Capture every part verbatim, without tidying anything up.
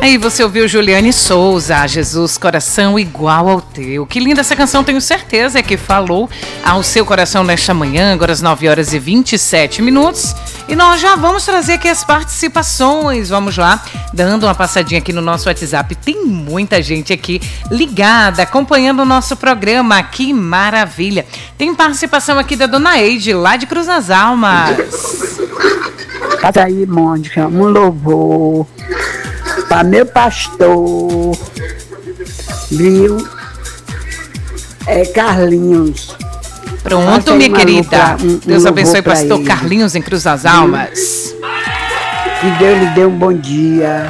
Aí você ouviu Juliane Souza, Jesus, coração igual ao teu. Que linda essa canção, tenho certeza que falou ao seu coração nesta manhã, agora às nove horas e vinte e sete minutos. E nós já vamos trazer aqui as participações. Vamos lá, dando uma passadinha aqui no nosso WhatsApp. Tem muita gente aqui ligada, acompanhando o nosso programa. Que maravilha. Tem participação aqui da Dona Eide, lá de Cruz das Almas. Faz aí, Mônica, um louvor para meu pastor, viu? É Carlinhos. Pronto, minha querida. Pra, um, Deus um abençoe o pastor ele. Carlinhos em Cruz das Almas. Que Deus lhe dê um bom dia.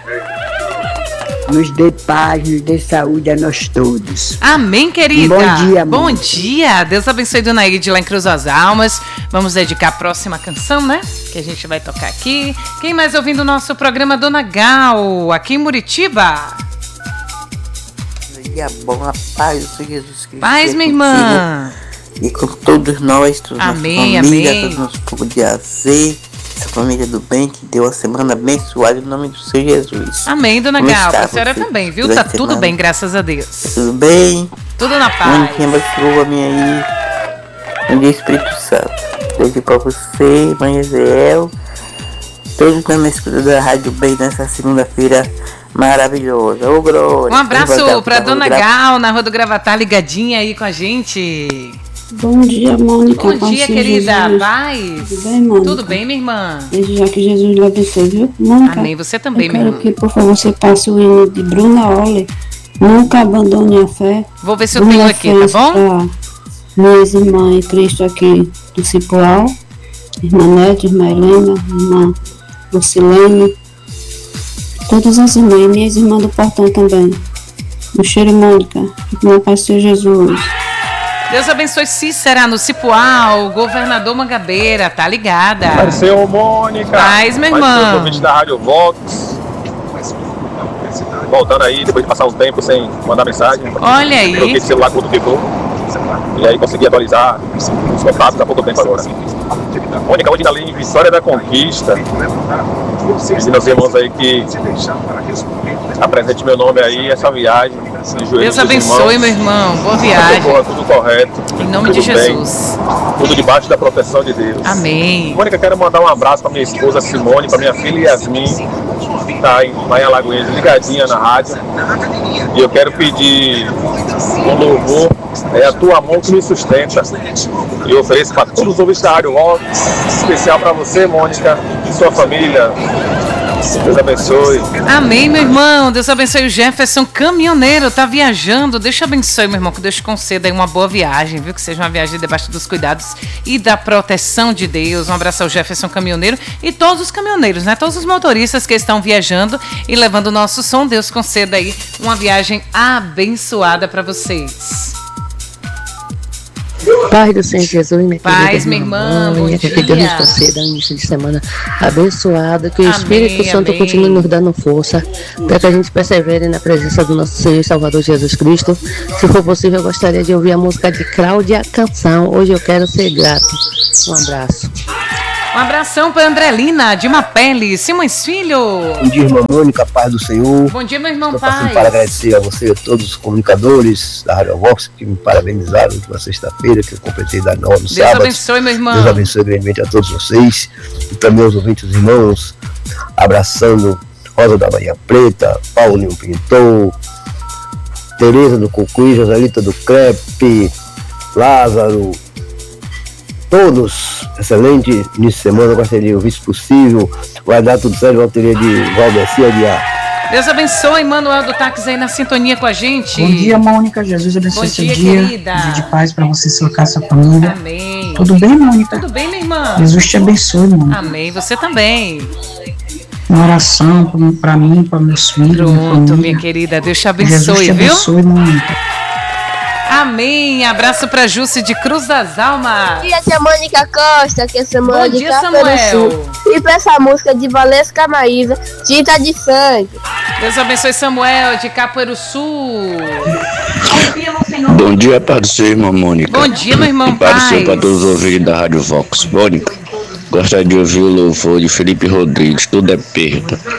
Nos dê paz, nos dê saúde a nós todos. Amém, querida. Bom dia, Bom mãe. dia. Deus abençoe Dona Eide lá em Cruz das Almas. Vamos dedicar a próxima canção, né? Que a gente vai tocar aqui. Quem mais ouvindo o nosso programa? Dona Gal, aqui em Muritiba. Dia bom, a paz do Senhor Jesus Cristo. Paz, minha irmã. E com todos nós, toda amém, nossa família, amém. todo nosso povo de A Z, essa família do bem, que deu a semana abençoada em nome do Senhor Jesus. Amém, Dona Como Gal. está A senhora você? também, viu? Toda Tá tudo semana. bem, graças a Deus. Tudo bem? Tudo na paz. Moniquinha abençoa a minha aí. Bom dia, Espírito Santo. Beijo pra você, mãe Ezeel. Todos na minha escuta da Rádio Bem nessa segunda-feira maravilhosa. Ô, Glória. Um abraço pra Dona Gal, na Rua do Gravatar, ligadinha aí com a gente. Bom dia, Mônica. Bom dia, querida. Jesus. Paz. Tudo bem, Mônica? Tudo bem, minha irmã? Desde já que Jesus lhe abençoe, viu? Mônica, amém, você também, eu minha quero irmã. que, por favor, você passe o hino de Bruna Olle. Nunca abandone a fé. Vou ver se eu tenho aqui, tá bom? Minhas irmãs em Cristo aqui do Cipual. Irmã Nete, irmã Helena, irmã Lucilene. Todas as irmãs, minhas irmãs do portão também. No cheiro, Mônica. Irmã Pai Senhor Jesus. Deus abençoe Cícera no Cipual, governador Mangabeira, tá ligada? Apareceu, Mônica. Paz, meu irmão. Convite da Rádio Vox. Voltando aí, depois de passar um tempo sem mandar mensagem. Olha aí. Troquei de celular quando ficou. E aí consegui atualizar os contatos há pouco tempo agora. Mônica, hoje ali em Vitória da Conquista. E meus irmãos aí que apresente meu nome aí, essa viagem. Deus abençoe, meu irmão. Boa viagem. Tudo, tudo correto. Em nome tudo de Jesus. Bem, tudo debaixo da proteção de Deus. Amém. Mônica, quero mandar um abraço para minha esposa Simone, para minha filha Yasmin, que está em Maia Lagoinha, ligadinha na rádio. E eu quero pedir um louvor, é a tua mão que me sustenta. E eu ofereço para todos os ouvintes da Rádio Vox, especial para você, Mônica, e sua família. Deus abençoe. Amém, meu irmão. Deus abençoe o Jefferson, caminhoneiro, tá viajando. Deus te abençoe, meu irmão, que Deus te conceda aí uma boa viagem, viu? Que seja uma viagem debaixo dos cuidados e da proteção de Deus. Um abraço ao Jefferson, caminhoneiro, e todos os caminhoneiros, né? Todos os motoristas que estão viajando e levando o nosso som. Deus conceda aí uma viagem abençoada para vocês. Paz do Senhor Jesus, minha Paz, minha irmã, bom dia. Que Deus nos conceda um início de semana abençoado, que o amém, Espírito Santo amém. continue nos dando força, para que a gente persevere na presença do nosso Senhor e Salvador Jesus Cristo. Se for possível, eu gostaria de ouvir a música de Cláudia Canção, Hoje Eu Quero Ser Grato. Um abraço. Um abração para Andrelina, de Mapele, Simões Filho. Bom dia, irmã Mônica, paz do Senhor. Bom dia, meu irmão. Estou Paz. passando para agradecer a você e a todos os comunicadores da Rádio Vox que me parabenizaram na última sexta-feira, que eu completei da nova no Deus sábado. Deus abençoe, meu irmão. Deus abençoe grandemente a todos vocês e também aos ouvintes irmãos, abraçando Rosa da Bahia Preta, Paulinho Pintor, Tereza do Cocuí, Joselita do Crepe, Lázaro, todos, excelente início de semana, gostaria de ouvir se possível, vai dar tudo certo, loteria de Valdeci Aguiar. Deus abençoe, Manuel do Táxi aí na sintonia com a gente. Bom dia, Mônica, Jesus abençoe Bom seu dia, dia, querida. dia de paz para você, sua casa, sua família. Amém. Tudo bem, Mônica? Tudo bem, minha irmã? Jesus te abençoe, Mônica. Amém, você também. Uma oração para mim, para meus filhos, minha Pronto, família. minha querida, Deus te abençoe, Jesus te viu? abençoe, Mônica. Amém. Abraço pra Jússi de Cruz das Almas. Bom dia, tia Mônica Costa, que é Samuel Bom de dia, Caperu Samuel. Sul. E pra essa música de Valesca Maísa, Tinta de Sangue. Deus abençoe Samuel de Capoeiro Sul. Bom dia, Pai do Senhor, irmã Mônica. Bom dia, meu irmão. Pai do Paz. Senhor para todos os ouvintes da Rádio Vox. Mônica, gostaria de ouvir o louvor de Felipe Rodrigues, Tudo é Perda.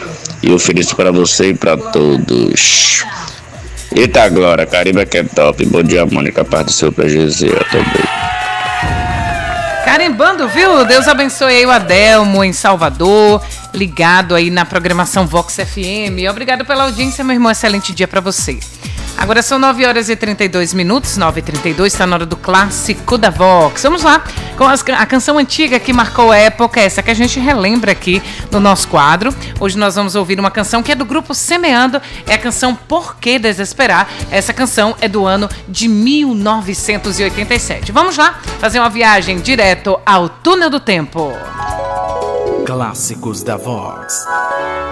E eu ofereço para você e para todos. Eita glória, Caribe que é top. Bom dia, Mônica, paz do seu para Jesus também. Carimbando, viu? Deus abençoe aí o Adelmo em Salvador, ligado aí na programação Vox F M. Obrigado pela audiência, meu irmão. Excelente dia para você. Agora são nove horas e trinta e dois minutos, nove e trinta e dois, está na hora do clássico da Vox. Vamos lá, com as, a canção antiga que marcou a época, essa que a gente relembra aqui no nosso quadro. Hoje nós vamos ouvir uma canção que é do grupo Semeando, é a canção Por Que Desesperar? Essa canção é do ano de mil novecentos e oitenta e sete. Vamos lá, fazer uma viagem direto ao túnel do tempo. Clássicos da Vox.